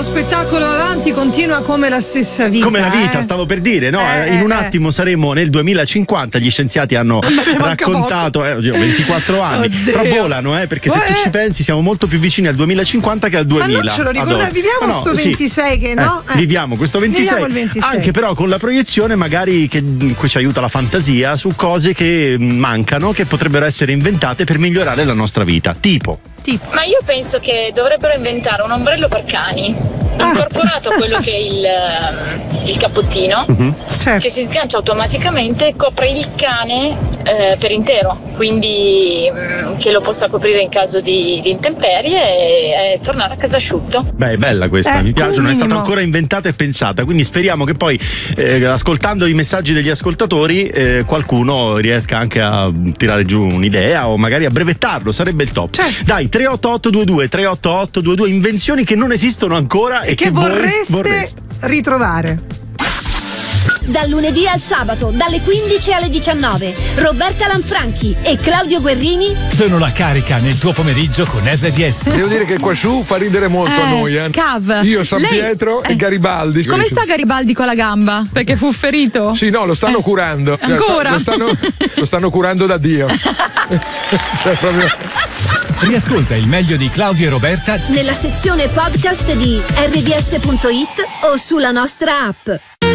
spettacolo avanti, continua come la stessa vita. Come la vita, stavo per dire, no? In un attimo saremo nel 2050, gli scienziati hanno raccontato 24 anni. Oddio. Però volano, perché se tu ci pensi siamo molto più vicini al 2050 che al 2000. Ma non ce lo ricordiamo, viviamo sto 26 che no? Viviamo questo 26. Viviamo il 26. Anche però con la proiezione magari che qui ci aiuta la fantasia su cose che mancano, che potrebbero essere inventate per migliorare la nostra vita. Tipo. Ma io penso che dovrebbero inventare un ombrello per cani, incorporato a quello che è il cappottino, certo, che si sgancia automaticamente e copre il cane per intero, quindi che lo possa coprire in caso di intemperie e tornare a casa asciutto. Beh, è bella questa, mi piace, non è stata ancora inventata e pensata, quindi speriamo che poi ascoltando i messaggi degli ascoltatori qualcuno riesca anche a tirare giù un'idea o magari a brevettarlo, sarebbe il top. Certo. Dai, 38822 invenzioni che non esistono ancora e che vorreste ritrovare. Dal lunedì al sabato, dalle 15 alle 19, Roberta Lanfranchi e Claudio Guerrini sono la carica nel tuo pomeriggio con RDS. Devo dire che qua su fa ridere molto a noi. Cav. Io, San Pietro e Garibaldi. Come sta Garibaldi con la gamba? Perché fu ferito? Sì, no, lo stanno curando. Ancora? Lo stanno curando da Dio. Cioè, proprio... Riascolta il meglio di Claudio e Roberta nella sezione podcast di rds.it o sulla nostra app.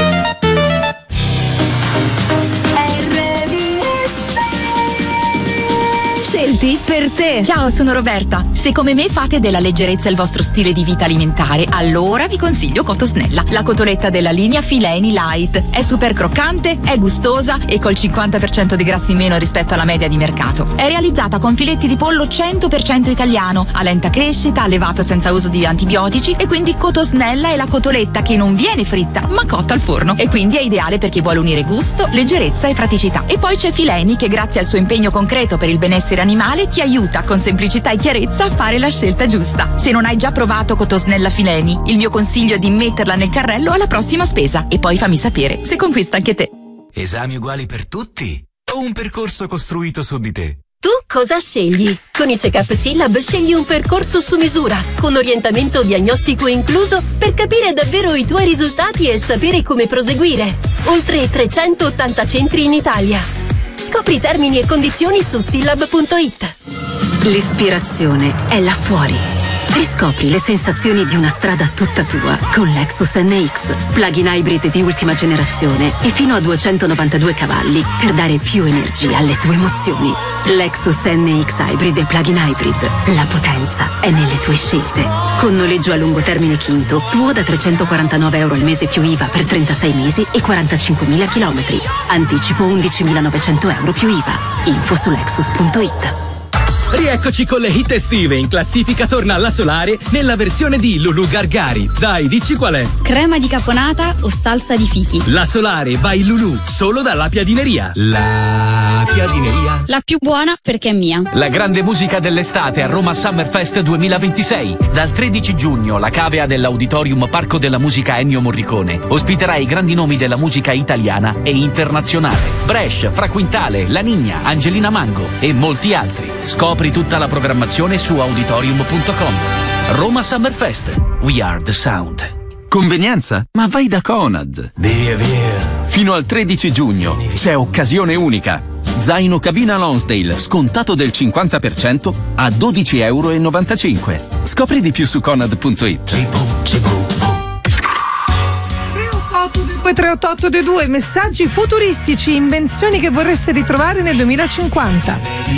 Scelti per te. Ciao, sono Roberta. Se come me fate della leggerezza il vostro stile di vita alimentare, allora vi consiglio Cotosnella, la cotoletta della linea Fileni Light. È super croccante, è gustosa e col 50% di grassi in meno rispetto alla media di mercato. È realizzata con filetti di pollo 100% italiano, a lenta crescita, allevato senza uso di antibiotici, e quindi Cotosnella è la cotoletta che non viene fritta ma cotta al forno, e quindi è ideale per chi vuole unire gusto, leggerezza e praticità. E poi c'è Fileni, che grazie al suo impegno concreto per il benessere animale ti aiuta con semplicità e chiarezza a fare la scelta giusta. Se non hai già provato Cotosnella Fileni, il mio consiglio è di metterla nel carrello alla prossima spesa e poi fammi sapere se conquista anche te. Esami uguali per tutti o un percorso costruito su di te? Tu cosa scegli? Con i Check-up Syllab scegli un percorso su misura, con orientamento diagnostico incluso per capire davvero i tuoi risultati e sapere come proseguire. Oltre 380 centri in Italia. Scopri termini e condizioni su syllab.it. L'ispirazione è là fuori. Riscopri le sensazioni di una strada tutta tua con Lexus NX, plug-in hybrid di ultima generazione e fino a 292 cavalli per dare più energia alle tue emozioni. Lexus NX Hybrid e plug-in hybrid. La potenza è nelle tue scelte. Con noleggio a lungo termine Quinto, tuo da €349 al mese più IVA per 36 mesi e 45.000 chilometri. Anticipo €11.900 più IVA. Info su Lexus.it. Rieccoci con le hit estive. In classifica torna la Solare nella versione di Lulu Gargari. Dai, dici qual è? Crema di caponata o salsa di fichi? La Solare by Lulu, solo dalla Piadineria. La Piadineria. La più buona perché è mia. La grande musica dell'estate a Roma Summerfest 2026. Dal 13 giugno la cavea dell'Auditorium Parco della Musica Ennio Morricone ospiterà i grandi nomi della musica italiana e internazionale. Brescia, Fra Quintale, La Nigna, Angelina Mango e molti altri. Scopri tutta la programmazione su auditorium.com. Roma Summerfest. We are the sound. Convenienza? Ma vai da Conad. Via via. Fino al 13 giugno c'è occasione unica. Zaino cabina Lonsdale scontato del 50% a €12,95. Scopri di più su Conad.it. 38822 messaggi futuristici, invenzioni che vorreste ritrovare nel 2050.